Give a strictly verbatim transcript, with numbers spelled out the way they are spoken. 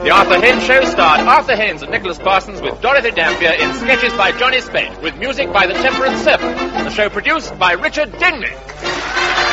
The Arthur Haynes Show starred Arthur Haynes and Nicholas Parsons with Dorothy Dampier in sketches by Johnny Spade, with music by the Temperance Serpent. The show produced by Richard Dingley.